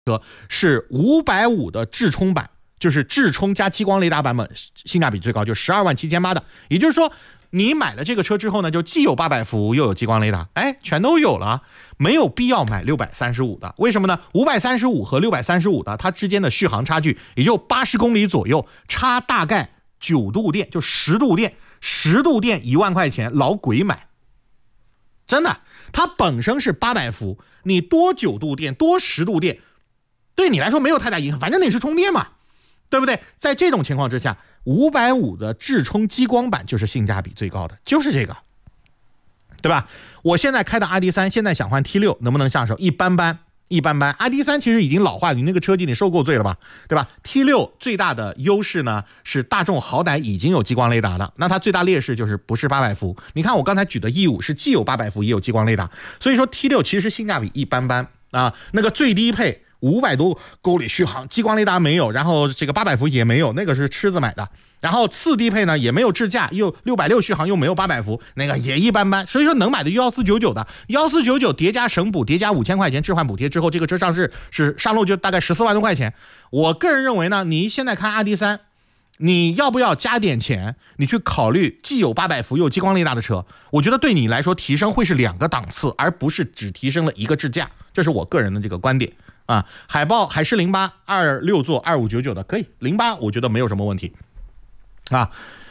是550的智冲版，就是智冲加激光雷达版本，性价比最高，就127800的。也就是说，你买了这个车之后呢，就既有800伏又有激光雷达，哎，全都有了，没有必要买635的。为什么呢？535和635的，它之间的续航差距也就80公里左右，差大概9度电，就10度电，10度电1万块钱，老鬼买。真的，它本身是800伏，你多9度电，多10度电，对你来说没有太大影响，反正你是充电嘛，对不对？在这种情况之下，550的智冲激光版就是性价比最高的，就是这个，对吧？我现在开的 ID.3， 现在想换 T6 能不能上手？一般般。ID.3 其实已经老化，你那个车机你受够罪了吧，对吧？ T6 最大的优势呢是大众好歹已经有激光雷达的，那它最大劣势就是不是800伏。你看我刚才举的 E5 是既有800伏也有激光雷达，所以说 T6 其实性价比一般般啊。那个最低配500多公里续航，激光雷达没有，然后这个800伏也没有，那个是吃子买的。然后次低配呢也没有智驾，又660续航又没有800伏，那个也一般般。所以说能买的14499的，14499叠加省补，叠加5000块钱置换补贴之后，这个车上市是上路就大概14万多块钱。我个人认为呢，你现在看 ID.3，你要不要加点钱？你去考虑既有800伏又有激光雷达的车，我觉得对你来说提升会是2个档次，而不是只提升了1个智驾，这是我个人的这个观点啊。海狮08 26座2599的可以，08我觉得没有什么问题。啊，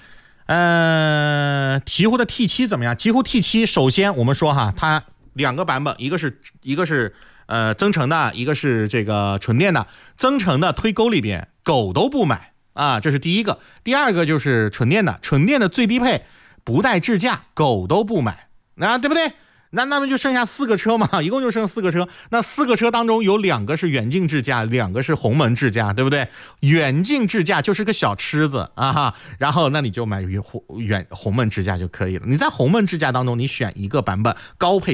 鹈鹕的 T7 怎么样？鹈鹕 T7 首先我们说哈，它2个版本，一个是增程的，一个是这个纯电的。增程的推沟里边狗都不买啊，这是第一个。第二个就是纯电的最低配不带智驾，狗都不买，那对不对？那么就剩下4个车嘛，一共就剩4个车。那4个车当中有2个是远近智驾，2个是鸿蒙智驾，对不对？远近智驾就是个小吃子啊，然后那你就买鸿蒙智驾就可以了。你在鸿蒙智驾当中，你选一个版本高配